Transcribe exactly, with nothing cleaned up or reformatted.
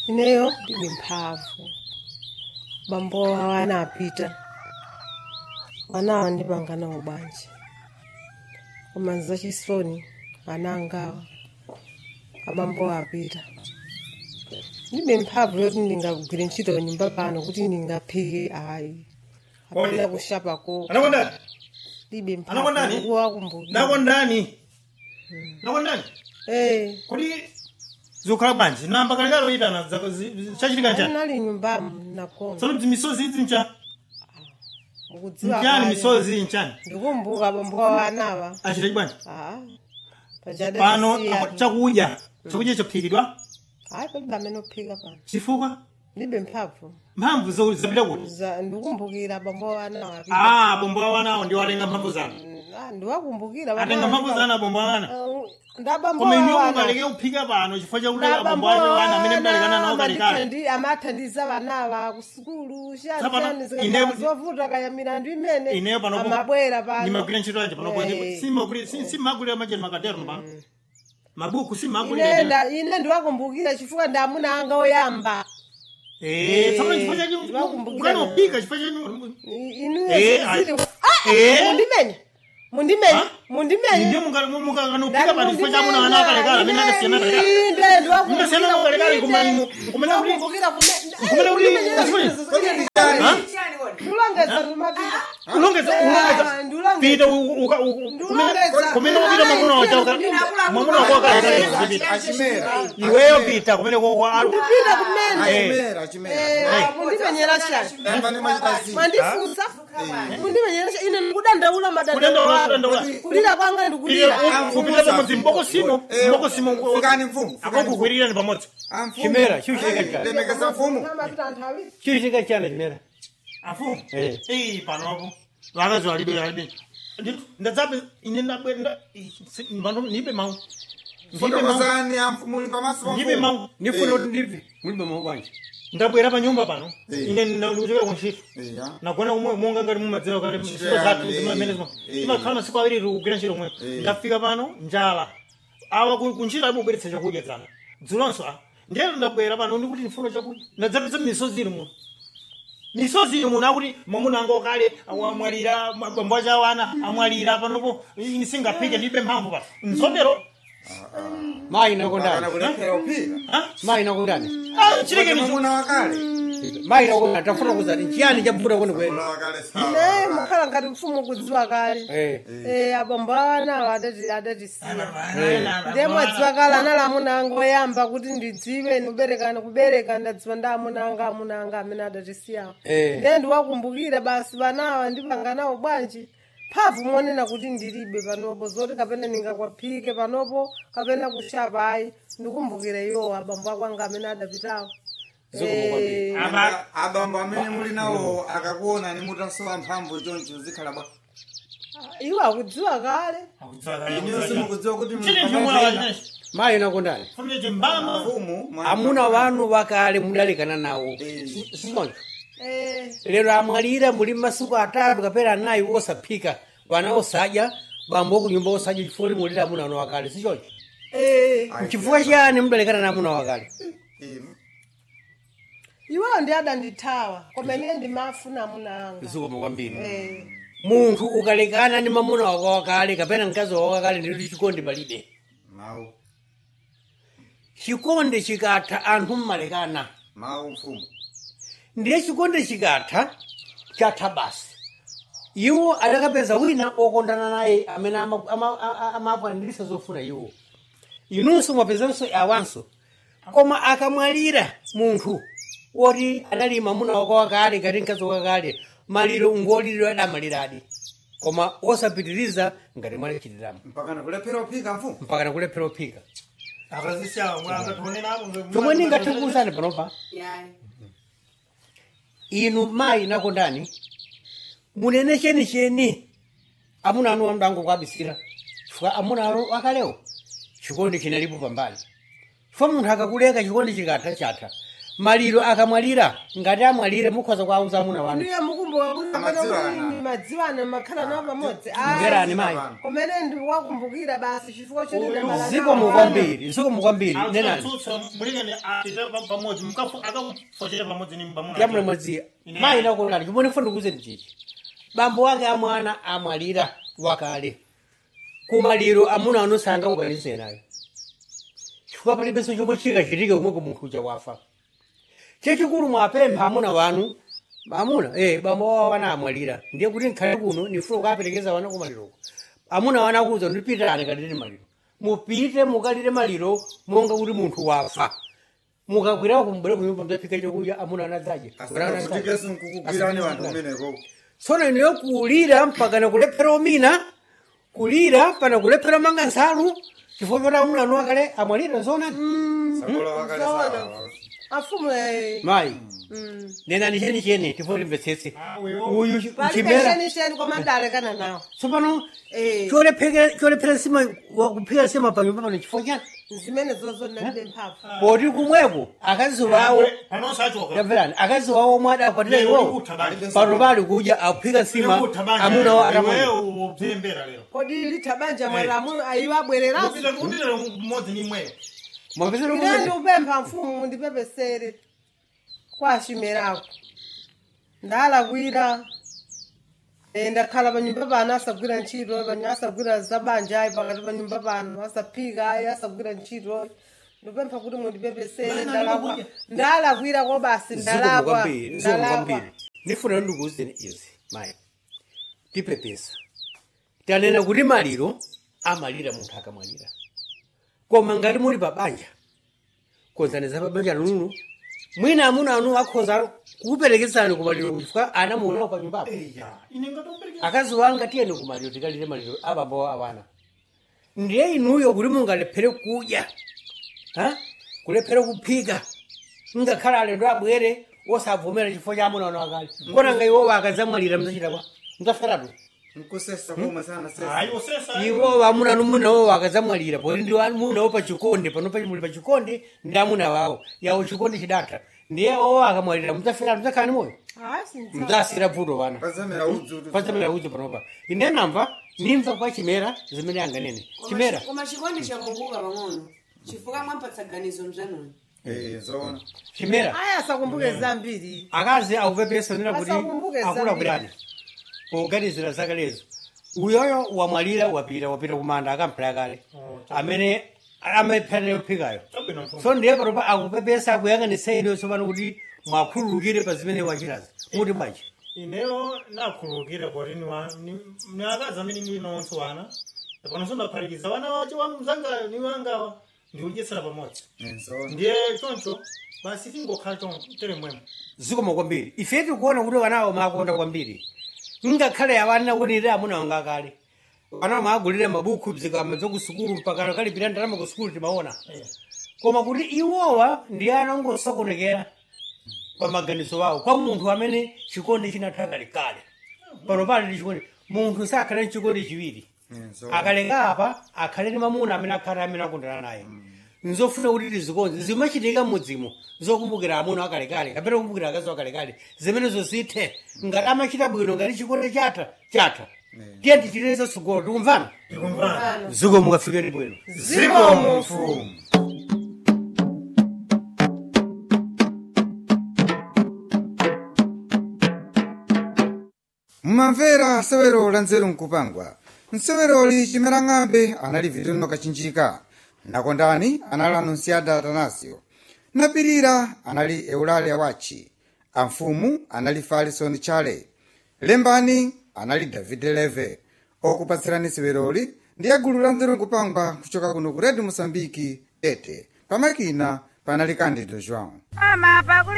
Ineyo ndili mphamvu. Bambo awana apita. Wanawa ndipangana ubanje. Kumanza chisoni anangawa. Abambo apita. Ndibe mphamvu yoti ndingagwira ntchito nyumba pano kuti ndingaphike ayi. Apena kushapa ko. Anakondani? Ndibe mphamvu. Anakondani? Kuwakumbukira. Nakondani? Nakondani? Eh. Kodi zokhala banje namba kalekale oyitana chachitika chani? Nali nyumbamu nakona. Tsono misozi idzi ncha? Ukudziwa Nchani kale. misozi nchani? Ndikumbuka bambo wanawa. Achita banje? Ah. Pajade Pano kusiya. chakudya. Chakudya chophikidwa? Hayi palibe amene ophika pano. Chifukwa? Ndibe mphamvu. Mphamvu zo zapita kuti? Za ndikumbukira bambo wanawa. Ah, bombo wanawo ndi watenga mphamvu zanu. Ah, ndiwakumbukira Atenga mphamvu zanu bombo wana. Ndabambo Koma inu wana. mukaleke kuphika pano chifukwa chakuti bombo wana amene mdalekana nawo kalekale. Ndi amathandiza vanawa ku sukulu, Tsapano, shani ine- shani zovuta kaya milandu imene. Ineyo pano amabwera pano. nimagwira ntchito yanje pano Eh. kwanje simagulira simagulira majeni makadero pano. Mabuku Ine simagulira. nda ine ndiwakumbukira chifukwa ndi amuna anga oyamba. Eh, tsapano chifukwa Eh, chake ndiwakumbukira. ukanophika chifukwa chake Inu Eh, zili. ah, Ah, eh. mundimenye. Mundimenye. Ah? Mundimenye. ndiye mukanophika pano chifukwa chamuna wana kalekale amene anasiyana kalekale. Inde ndiwakumbukira. Mnasiyana kalekale kumene kumene kuti Ndiwakumbukira kumene kuti kumene. Ndulongeza rumapita. ulongeza ulongeza Ndulongeza. pita uka kumene kumene upita mwamuna wacha mwamuna wako kalekale Achimera. iweyo pita kumene kwa alu Pita kumene. Achimera, achimera. Eh, mundimenyera chani. Nambani machikazi. Mwandifusa. Mundimenyera chani. Ine ndikudandaula kudandaula madandaula. kudandaula Kulira kwanga ndikulira. kupita pamodzi mbokosimo mbokosimo Fikani mfumu. akokugwirirani pamodzi Amfumu. Chimera, chiuchika chani. Lemekeza mfumu. Mapita nthawi. Chiuchika chani chimera. afu Eh. eh panopo vakazi valibe valibe ndadzape ine ndabwenda pano nipe mau nipe mau Fotokozani amfumu muli pamaso pa nipe mfumu. mau Nifuna kuti ndipi. Mulibe mawanje. ndabwera pa nyumba pano Eh. ine ndikuchokera kuntchito Eya. nagona umwe monga ngati mumadziwa kale ntchito ya, zathu eh, zimene eh. timakhala masiku awiri tikugwira ntchito mwe Eh. ndafika pano njala awa ku- kuntchito alibubweretsa chakudya dzana dzulonso a ndiyero ndabwera pano ndikuti ndifuna chakudya ndadzapeza misozi ili muno misozi ili muno akuti mwamuna anga okale amwalira mabambo acha awana amwalira panopo ini singaphike ndibe mphamvu pa mzotero Mai Kana nakondani. kulephera upira. ha Mai nakondani. Ah, chileke Kodi nicho mwamuna wakale. Mai nakondani. Tafuna kuzati chiyani chabuda kwene kwene. Mwamuna wakale sawa. Ne mukhala ngati mfumu kudziwa kale. Eh. Eh, abambo anawo adati adatisiya. Ndiye mwadziwa kale anali amuna anga oyamba kuti ndidziwe ndikuberekana kubereka ndadziwa ndi amuna anga amuna anga amene adatisiyawo. Eh. Ndiye ndiwakumbukira basi vanawa ndipanga nawo bwanji. Mphamvu monena kuti ndilibe panopo zoti kapena ndingakwaphike panopo kapena kushapa ayi ndikumbukira iwo abambo ako anga amene adapitawo. Eh, Aba- Abambo amene muli nawo akakuona ni mutasowa mphamvu choncho zikhala bwa. iwo akudziwa kale. Inyo simukudziwa kuti chili mfumu. chimwe Mai nakondani. famile mbama Mfumu. Amuna wanu wakale mudalekana nawo. Simonjo. Eh, Lero amwalira muli masiku atatu kapena anayi osaphika. Wana osadya. Bambo kunyumba osadya chifukwa mulira amuna wanu wakale. Sichoncho. eh. Chifukwa chiyani mudalekana na amuna wakale. Iwo ndi adandithawa koma ine ndimafuna amuna anga. Zikomo kwambiri. Eh. Munthu ukalekana ndi mamuna wako wakale kapena mkazi wako wakale ndikuti chikondi palibe. Mau. Chikondi chikatha anthu mmalekana. Mau mfumu. Ndiye chikondi chikatha chatha basi. Iwo adakapeza wina okondana naye amene amapwanirisa zofuna iwo. Inunso mwapezanso awanso. Koma akamwalira munthu woti adali mamuna wako wakale ngati mkazi wako wakale maliro ngoliro adamaliradi. Koma osapitiriza ngati mwalichitiramo. Mpaka nakulephera upika mfumu. Mpaka nakulephera uphika. akazisya mwanga tuone nabo Chomwe ningatikuwuzani panopa. Inu mayi nakondani. Munene cheni cheni. Amuna anu amdango kwabisira. Chifukwa amuna anu akalewo. Chikondi chinalipo pambali. Chifukwa munthu akakuleka chikondi chikatha chatha. maliro akamwalira ngati amwalire mukhoza kuauza amuna wanu ndiye mukumbuka kuti Amadziwana. madziwana makhala nawo pamodzi mverani mayi kumene ndi wakumbukira basi chifukwa cholinda zikomo kwambiri zikomo kwambiri nenani Atsutsa mulingani atita pamodzi mukafu akafuchira pamodzi ni mbamuna. yamuna mwadziya mayi nakonani chimone funa ndikuwuzeni chichi bambo wake amwana amwalira wakale kumaliro amuna anosanga kuganizire nayo chifukwa palibenso chomwe chikachitike kumwe kumunthu uja wafa chachikulu mwapempha amuna wanu amuna eh bambo wawo wana amwalira ndiye kuti nkhale kuno nifuna kukaperekeza wana kumaliroko amuna wana akuza kuti pitirani kalire maliro mupite mukalire maliro monga kuti munthu wafa mukakwira kumbere kunyumba mtafika chokudya amuna anadzaje asakutikenso nkukugwirani wanthu kumeneko tsono iniyo kulira mpakana kulephera omina kulira pana kulephera manga nsalu chifukwa choti amuna anu akale amwalira zona sakola wakale sawa afumu eh mayi mm nenani cheni cheni tifo timvetsetse Ah, wewo. uyu pali chimera pesheni sheni kwa madale kana nawo tsopano eh cholephera cholephera sima kuphika sima panyumba pano chifukwa chani zimene zozo ndinalibe mphamvu poti kumwepo akazi wawo Pano sachoka. yamverani akazi wawo omwe adakwatira iwowo pano pali kudya aphika sima amuna wa atamani Wewe ubzembera lero. kodi lithabanja mwalamu ayiwa abwereraso Kupita kupita mmodzi ni mweyo. mwapezera ine kumene ndiupempha mfumu mundipepesere kwa chimerako ndalakwira eh, ndakhala panyumba pano asagwira ntchito pano asagwira zabanja ayi pakati panyumba pano asaphika ayi asagwira ntchito ndipempha kuti mundipepesere ndalakwa ndalakwira ko basi zikomo ndalakwa kwambiri zikomo ndalakwa kwambiri ndifuna ndikuwuzeni izi mayi tipepesa tanena kuti maliro amalira munthu akamwalira koma ngati muli pabanja konzaniza pabanja lanu mwina amuna anu akhoza kuperekezani kumaliro chifukwa ana muonawo panyumbapo Ine ngatombereka. akazi wanga tiyeni kumaliro tikalire maliro abambo awana ndiye inuyo kuti mungalephere kudya ha kulephere kuphika ngakhala alendo abwere osavomera chifukwa cha amuna anu akale kona nga iwowo akadzamwalira mzachita kwa mzaferatu nkusesa koma sana sesa Ayi osesa. iwo amuna anu munawo akadzamwalira poti ndi munawo pachikonde pano pa muli pachikonde ndi amuna wawo yawo chikonde chidatha ndiye owo akamwalira mzaferatu mzakhani moyo ayi sinza mzasira vuto vana pazamera udzu pazamira udzu panopa ine namva nimva kwa chimera zimene anganene chimera koma chikondi chakumbuka pang'ono chifukwa mwampatsa ganizo mzanoni eh zoona chimera ayi asakumbuke zambiri akazi akupepesa nena kuti Asakumbuke zambiri. akulakwirani poganizira zaka lezo uyoyo wamwalira wapita wapita kumanda akamphera kale amene amaphanira kuphikayo Chabwino mfumu. so ndiye panopa akupepesa akuyang'anisa ino sopano kuti mwakhululukire pa zimene wachitazi muti bwanji Ineyo nakhululukira kuti ni wa ni ni akazi amene muli nonso wana. Pano sondaphatikiza wana wacho wa mzanga ni wangawa. Ndiudyetsera pamodzi. eh zoona Ndiye choncho basi tingokhala choncho tere mwemwe. zikomo kwambiri ife tikuona kuti wanawo makonda kwambiri ngakhale awana kuti ire amuna wanga kale wana maagulire mabuku bzikama zokusukulu mpaka kalipira ndalama kusukulu timaona Eh. koma kuti iwowa ndi ana ongosokonekera pa maganizo wawo kwa munthu amene chikondi chinatha kalekale pano pali ndi chikondi munthu sakhale chikondi chiwiri eh zoona akaleka apa akhale ndi mamuna amene akhale amene akondana naye nzofuna kuti tizikonze zimachitika m'mudzimo zokumbukira amuna akalekale kapena kumbukira akazi akalekale zimenezo zithe ngati amachita bwino ngati chikondi chatha chatha tiye tichiteze sugolo tikumvana Tikumvana. ziko mukafikeni bwino zikomo mfumu mumamvera nsewero la nzeru nkupangwa nseweroli chimera ng'ambe anali vitendo kachinjika nakondani anali anunsiada atanasio napirira anali eulalia wachi amfumu anali farison chale lembani anali david leve okupatsirani seweroli ndi agulu la nzeru nkupangwa kuchoka kuno ku redio mosambiki ete pamakina panali candido joão